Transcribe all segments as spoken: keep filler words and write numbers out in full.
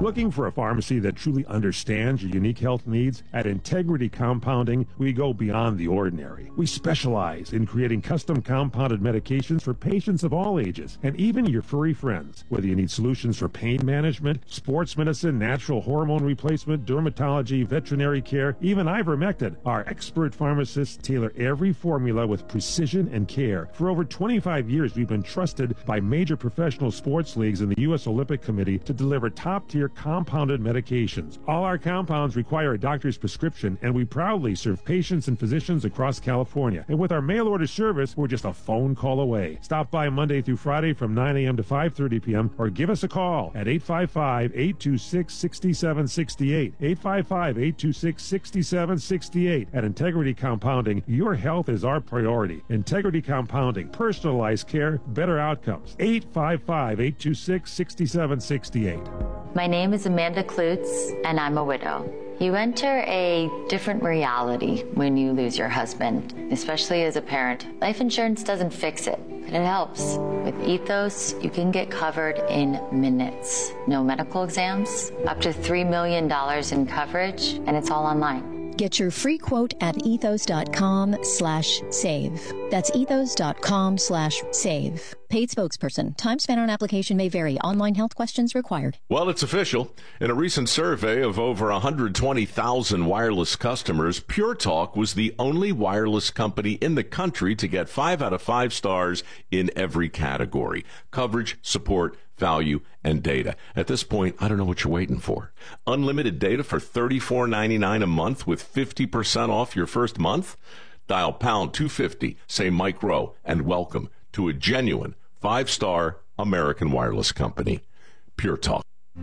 Looking for a pharmacy that truly understands your unique health needs? At Integrity Compounding, we go beyond the ordinary. We specialize in creating custom compounded medications for patients of all ages, and even your furry friends. Whether you need solutions for pain management, sports medicine, natural hormone replacement, dermatology, veterinary care, even ivermectin, our expert pharmacists tailor every formula with precision and care. For over twenty-five years, we've been trusted by major professional sports leagues and the U S Olympic Committee to deliver top-tier compounded medications. All our compounds require a doctor's prescription, and we proudly serve patients and physicians across California. And with our mail-order service, we're just a phone call away. Stop by Monday through Friday from nine a.m. to five thirty p.m. or give us a call at eight five five, eight two six, six seven six eight, eight five five, eight two six, six seven six eight. At Integrity Compounding, your health is our priority. Integrity Compounding, personalized care, better outcomes. eight five five, eight two six, six seven six eight. My name is Amanda Klutz, and I'm a widow. You enter a different reality when you lose your husband, especially as a parent. Life insurance doesn't fix it, but it helps. With Ethos, you can get covered in minutes. No medical exams, up to three million dollars in coverage, and it's all online. Get your free quote at ethos.com slash save. That's ethos.com slash save. Paid spokesperson. Time spent on application may vary. Online health questions required. Well, it's official. In a recent survey of over one hundred twenty thousand wireless customers, Pure Talk was the only wireless company in the country to get five out of five stars in every category: coverage, support, value, and data. At this point, I don't know what you're waiting for. Unlimited data for thirty-four ninety-nine a month with fifty percent off your first month? Dial pound two fifty, say Mike Rowe, and welcome to a genuine five-star American wireless company. Pure Talk.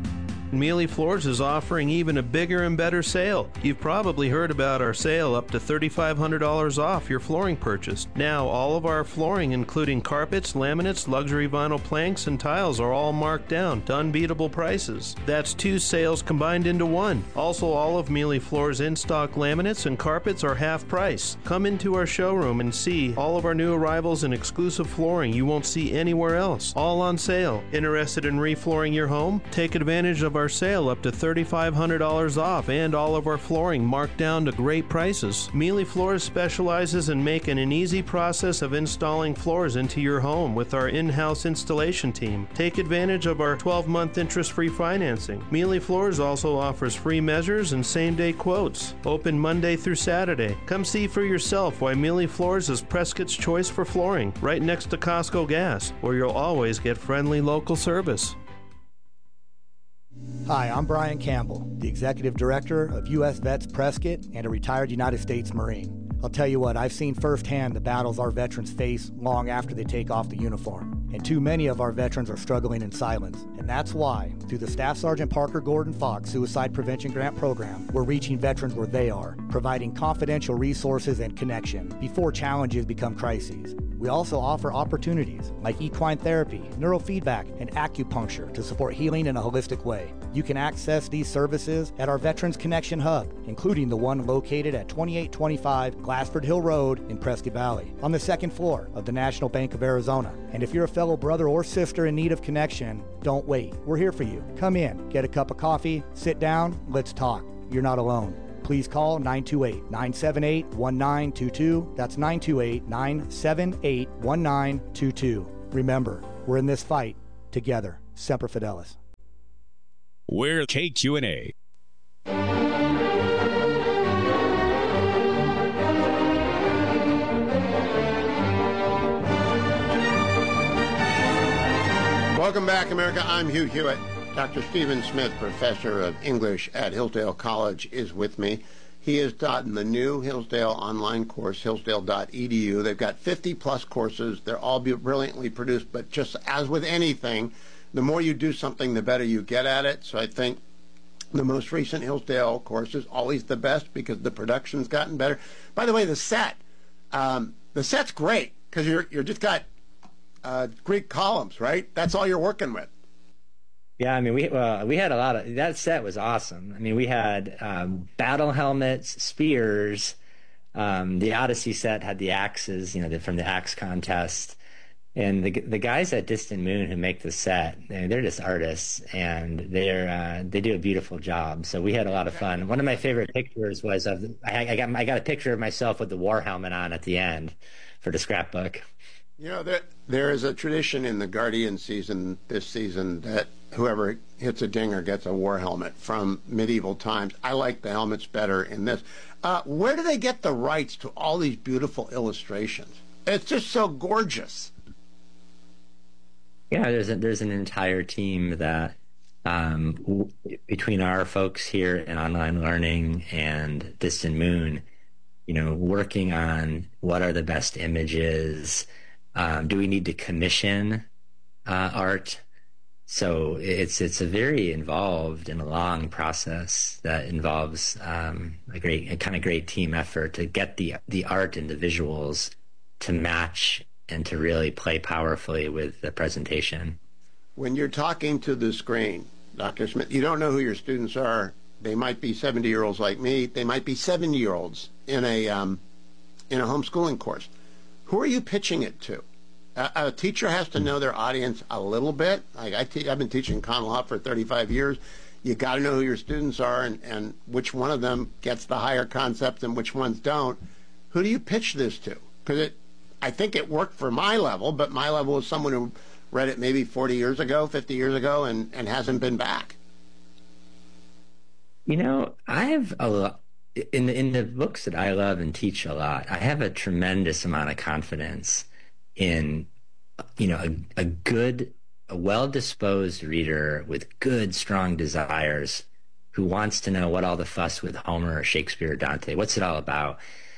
Mealy Floors is offering even a bigger and better sale. You've probably heard about our sale up to three thousand five hundred dollars off your flooring purchase. Now, all of our flooring, including carpets, laminates, luxury vinyl planks, and tiles, are all marked down to unbeatable prices. That's two sales combined into one. Also, all of Mealy Floors in-stock laminates and carpets are half price. Come into our showroom and see all of our new arrivals and exclusive flooring you won't see anywhere else. All on sale. Interested in reflooring your home? Take advantage of our sale up to three thousand five hundred dollars off and all of our flooring marked down to great prices. Mealy Floors specializes in making an easy process of installing floors into your home with our in-house installation team. Take advantage of our twelve-month interest-free financing. Mealy Floors also offers free measures and same-day quotes. Open Monday through Saturday. Come see for yourself why Mealy Floors is Prescott's choice for flooring, right next to Costco Gas, where you'll always get friendly local service. Hi, I'm Brian Campbell, the Executive Director of U S Vets Prescott and a retired United States Marine. I'll tell you what, I've seen firsthand the battles our veterans face long after they take off the uniform. And too many of our veterans are struggling in silence. And that's why, through the Staff Sergeant Parker Gordon Fox Suicide Prevention Grant Program, we're reaching veterans where they are, providing confidential resources and connection before challenges become crises. We also offer opportunities like equine therapy, neurofeedback, and acupuncture to support healing in a holistic way. You can access these services at our Veterans Connection Hub, including the one located at twenty-eight twenty-five Glassford Hill Road in Prescott Valley, on the second floor of the National Bank of Arizona. And if you're a fellow brother or sister in need of connection, don't wait. We're here for you. Come in, get a cup of coffee, sit down, let's talk. You're not alone. Please call nine two eight, nine seven eight, one nine two two. That's nine two eight, nine seven eight, one nine two two. Remember, we're in this fight together. Semper Fidelis. We're K Q and A. Welcome back, America. I'm Hugh Hewitt. Doctor Stephen Smith, professor of English at Hillsdale College, is with me. He has taught in the new Hillsdale online course, hillsdale dot e d u. They've got fifty plus courses. They're all brilliantly produced, but just as with anything, the more you do something, the better you get at it. So I think the most recent Hillsdale course is always the best because the production's gotten better. By the way, the set, um, the set's great because you're you're just got uh, Greek columns, right? That's all you're working with. Yeah, I mean, we uh, we had a lot of, that set was awesome. I mean, we had um, battle helmets, spears. Um, the Odyssey set had the axes, you know, the, from the axe contest. And the the guys at Distant Moon who make the set, they're just artists, and they're uh, they do a beautiful job. So we had a lot of fun. One of my favorite pictures was of I, I got I got a picture of myself with the war helmet on at the end for the scrapbook. You know, there there is a tradition in the Guardian season this season that whoever hits a dinger gets a war helmet from medieval times. I like the helmets better in this. Uh, where do they get the rights to all these beautiful illustrations? It's just so gorgeous. Yeah, there's a, there's an entire team that um, w- between our folks here in online learning and Distant Moon, you know, working on what are the best images. Um, do we need to commission uh, art? So it's it's a very involved and a long process that involves um, a great, a kind of great team effort to get the the art and the visuals to match and to really play powerfully with the presentation. When you're talking to the screen, Doctor Smith, you don't know who your students are. They might be seventy-year-olds like me. They might be seven-year-olds in a um, in a homeschooling course. Who are you pitching it to? A, a teacher has to know their audience a little bit. Like I te- I've been teaching con law for thirty-five years. You got to know who your students are and, and which one of them gets the higher concept and which ones don't. Who do you pitch this to? Because it I think it worked for my level, but my level is someone who read it maybe forty years ago, fifty years ago, and, and hasn't been back. You know, I have a lot, in the, in the books that I love and teach a lot, I have a tremendous amount of confidence in, you know, a, a good, a well-disposed reader with good, strong desires who wants to know what all the fuss with Homer or Shakespeare or Dante, what's it all about?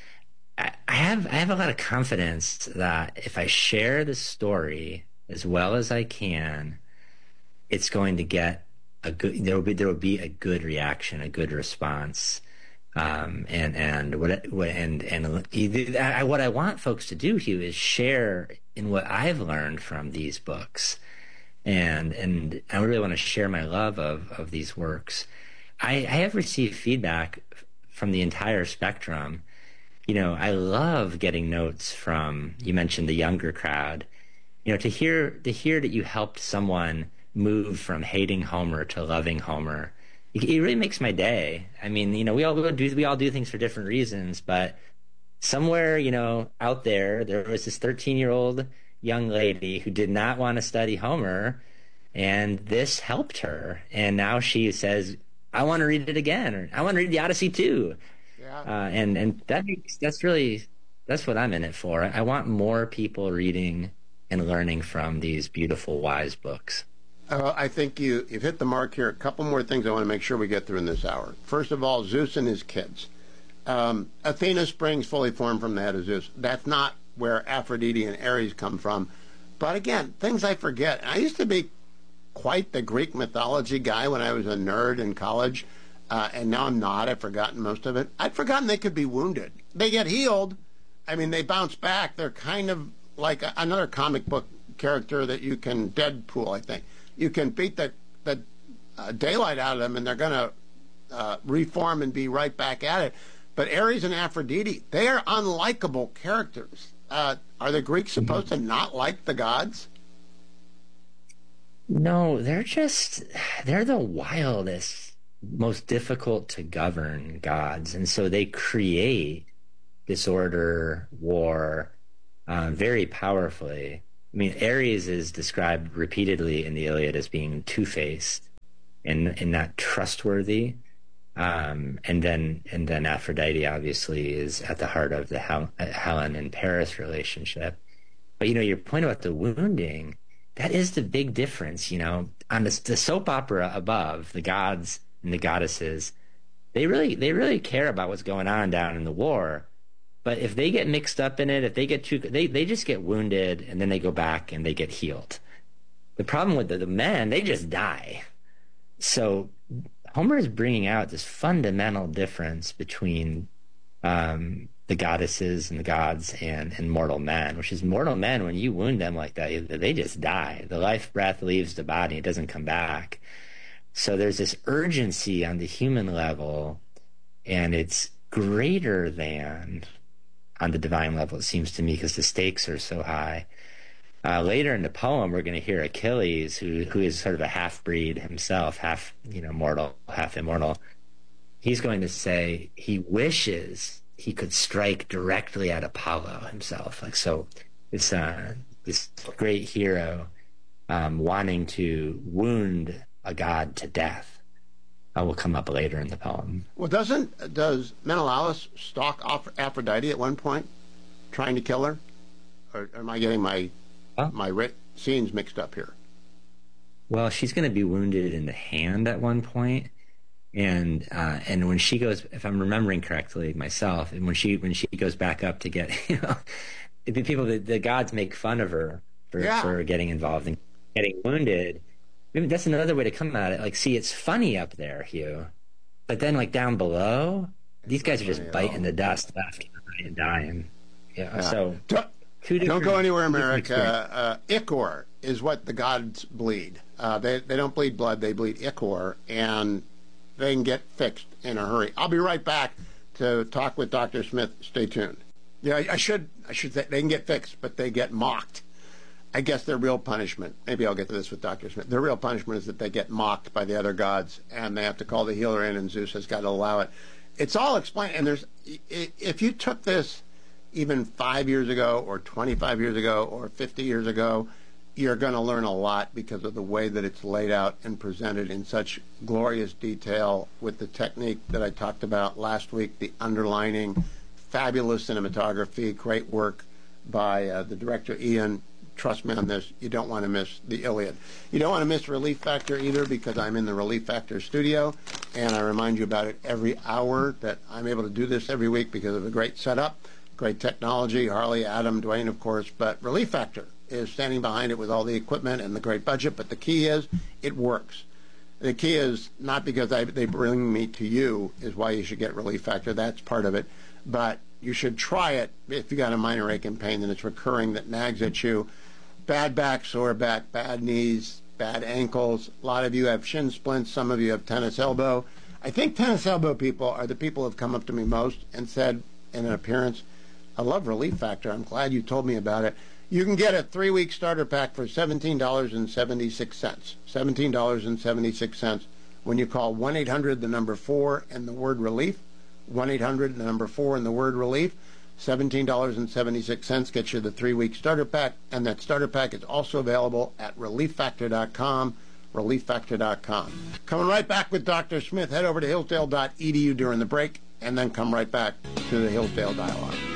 I have I have a lot of confidence that if I share the story as well as I can, it's going to get a good. There will be there will be a good reaction, a good response, um, and and what what and and I, what I want folks to do, Hugh, is share in what I've learned from these books, and and I really want to share my love of of these works. I, I have received feedback from the entire spectrum. You know, I love getting notes from, you mentioned the younger crowd, you know, to hear, to hear that you helped someone move from hating Homer to loving Homer. It, it really makes my day. I mean, you know, we all do, we all do things for different reasons, but somewhere, you know, out there, there was this thirteen year old young lady who did not want to study Homer, and this helped her. And now she says, I want to read it again, or I want to read the Odyssey too. Uh, and and that makes, that's really that's what I'm in it for. I want more people reading and learning from these beautiful, wise books. Uh, I think you, you've hit the mark here. A couple more things I want to make sure we get through in this hour. First of all, Zeus and his kids. Um, Athena springs fully formed from the head of Zeus. That's not where Aphrodite and Ares come from. But again, things I forget. I used to be quite the Greek mythology guy when I was a nerd in college. Uh, and now I'm not. I've forgotten most of it. I'd forgotten they could be wounded. They get healed. I mean, they bounce back. They're kind of like a, another comic book character that you can Deadpool, I think. You can beat the, the uh, daylight out of them, and they're going to uh, reform and be right back at it. But Ares and Aphrodite, they are unlikable characters. Uh, are the Greeks supposed to not like the gods? No, they're just, they're the wildest, most difficult to govern gods, and so they create disorder, war, uh, very powerfully. I mean, Ares is described repeatedly in the Iliad as being two-faced and and not trustworthy, um, and then and then Aphrodite obviously is at the heart of the Hel- Helen and Paris relationship. But you know, your point about the wounding, that is the big difference. You know, on the, the soap opera above, the gods and the goddesses, they really they really care about what's going on down in the war. But if they get mixed up in it, if they get too, they, they just get wounded and then they go back and they get healed. The problem with the, the men, they just die. So Homer is bringing out this fundamental difference between um, the goddesses and the gods and, and mortal men, which is mortal men, when you wound them like that, they just die. The life breath leaves the body. It doesn't come back. So there's this urgency on the human level, and it's greater than on the divine level, it seems to me, because the stakes are so high. Uh, later in the poem, we're going to hear Achilles, who who is sort of a half-breed himself, half, you know, mortal, half immortal. He's going to say he wishes he could strike directly at Apollo himself. Like, so this, uh, this great hero um, wanting to wound a god to death uh, will come up later in the poem. Well, doesn't, does Menelaus stalk Aphrodite at one point, trying to kill her? Or am I getting my... Oh. My writ- scenes mixed up here? Well, she's going to be wounded in the hand at one point, and uh, and when she goes, if I'm remembering correctly myself, and when she when she goes back up to get, you know, the people, the, the gods make fun of her for yeah. for getting involved in getting wounded. Maybe that's another way to come at it. Like, see, it's funny up there, Hugh, but then like down below, these guys are just biting the dust left and dying. Yeah, yeah. So. Don't go anywhere, America. Uh, ichor is what the gods bleed. Uh, they they don't bleed blood; they bleed ichor, and they can get fixed in a hurry. I'll be right back to talk with Doctor Smith. Stay tuned. Yeah, I, I should I should say they can get fixed, but they get mocked. I guess their real punishment. Maybe I'll get to this with Doctor Smith. Their real punishment is that they get mocked by the other gods, and they have to call the healer in, and Zeus has got to allow it. It's all explained. And there's if you took this even five years ago or twenty-five years ago or fifty years ago, you're going to learn a lot because of the way that it's laid out and presented in such glorious detail with the technique that I talked about last week, the underlining, fabulous cinematography, great work by uh, the director, Ian. Trust me on this, you don't want to miss the Iliad. You don't want to miss Relief Factor either, because I'm in the Relief Factor studio, and I remind you about it every hour, that I'm able to do this every week because of a great setup. Great technology, Harley, Adam, Dwayne, of course, but Relief Factor is standing behind it with all the equipment and the great budget, but the key is it works. The key is not because I, they bring me to you is why you should get Relief Factor. That's part of it, but you should try it if you got a minor ache and pain and it's recurring that nags at you. Bad back, sore back, bad knees, bad ankles. A lot of you have shin splints. Some of you have tennis elbow. I think tennis elbow people are the people who have come up to me most and said in an appearance, I love Relief Factor. I'm glad you told me about it. You can get a three-week starter pack for seventeen dollars and seventy-six cents. seventeen dollars and seventy-six cents when you call one eight hundred, the number four, and the word relief. one eight hundred, the number four, and the word relief. seventeen dollars and seventy-six cents gets you the three-week starter pack, and that starter pack is also available at relief factor dot com, relief factor dot com. Coming right back with Doctor Smith. Head over to hillsdale dot e d u during the break, and then come right back to the Hillsdale Dialogue.